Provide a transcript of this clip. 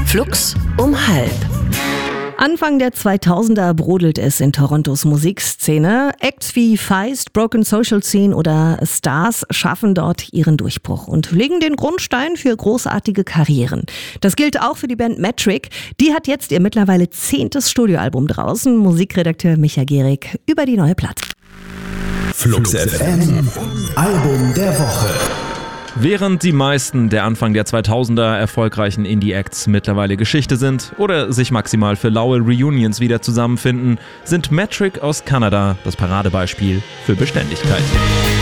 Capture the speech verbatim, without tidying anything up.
Flux um halb. Anfang der zweitausender brodelt es in Torontos Musikszene. Acts wie Feist, Broken Social Scene oder Stars schaffen dort ihren Durchbruch und legen den Grundstein für großartige Karrieren. Das gilt auch für die Band Metric. Die hat jetzt ihr mittlerweile zehntes Studioalbum draußen. Musikredakteur Micha Gehrig über die neue Platte. Flux F M, Album der Woche. Während die meisten der Anfang der zweitausender erfolgreichen Indie-Acts mittlerweile Geschichte sind oder sich maximal für laue Reunions wieder zusammenfinden, sind Metric aus Kanada das Paradebeispiel für Beständigkeit.